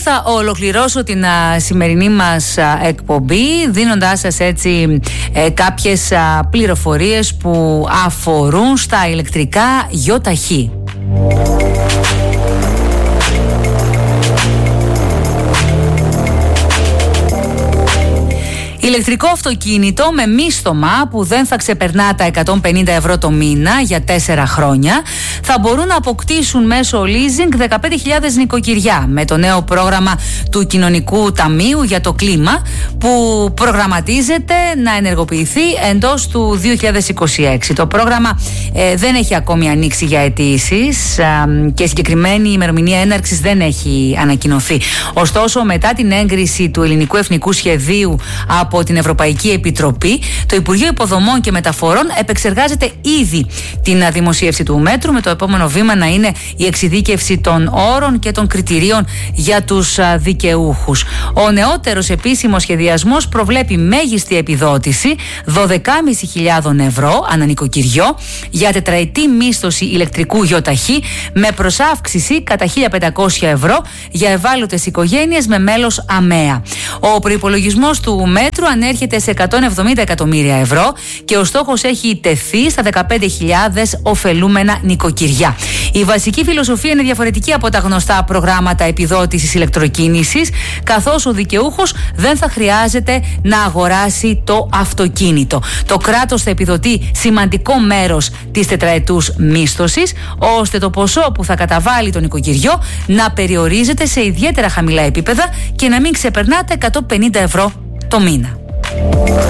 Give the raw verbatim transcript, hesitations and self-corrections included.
θα ολοκληρώσω την α, σημερινή μας α, εκπομπή δίνοντάς σας έτσι ε, κάποιες α, πληροφορίες που αφορούν στα ηλεκτρικά γιοταχή. Ηλεκτρικό αυτοκίνητο με μίστομα που δεν θα ξεπερνά τα εκατόν πενήντα ευρώ το μήνα για τέσσερα χρόνια θα μπορούν να αποκτήσουν μέσω leasing δεκαπέντε χιλιάδες νοικοκυριά με το νέο πρόγραμμα του Κοινωνικού Ταμείου για το κλίμα που προγραμματίζεται να ενεργοποιηθεί εντός του δύο χιλιάδες είκοσι έξι. Το πρόγραμμα ε, δεν έχει ακόμη ανοίξει για αιτήσεις ε, και συγκεκριμένη ημερομηνία έναρξης δεν έχει ανακοινωθεί. Ωστόσο, μετά την έγκριση του Ελληνικού Εθνικού Σχεδίου από από την Ευρωπαϊκή Επιτροπή, το Υπουργείο Υποδομών και Μεταφορών επεξεργάζεται ήδη την δημοσίευση του μέτρου, με το επόμενο βήμα να είναι η εξειδίκευση των όρων και των κριτηρίων για τους δικαιούχους. Ο νεότερος επίσημος σχεδιασμός προβλέπει μέγιστη επιδότηση δώδεκα χιλιάδες πεντακόσια ευρώ ανά νοικοκυριό για τετραετή μίσθωση ηλεκτρικού γιοταχή με προσάυξηση κατά χίλια πεντακόσια ευρώ για ευάλωτες οικογένειες με μέλος ΑΜΕΑ. Ο προϋπολογισμός του μέτρου ανέρχεται σε εκατόν εβδομήντα εκατομμύρια ευρώ και ο στόχος έχει τεθεί στα δεκαπέντε χιλιάδες ωφελούμενα νοικοκυριά. Η βασική φιλοσοφία είναι διαφορετική από τα γνωστά προγράμματα επιδότησης ηλεκτροκίνησης, καθώς ο δικαιούχος δεν θα χρειάζεται να αγοράσει το αυτοκίνητο. Το κράτος θα επιδοτεί σημαντικό μέρος της τετραετούς μίσθωσης, ώστε το ποσό που θα καταβάλει το νοικοκυριό να περιορίζεται σε ιδιαίτερα χαμηλά επίπεδα και να μην ξεπερνά τα εκατόν πενήντα ευρώ το μήνα.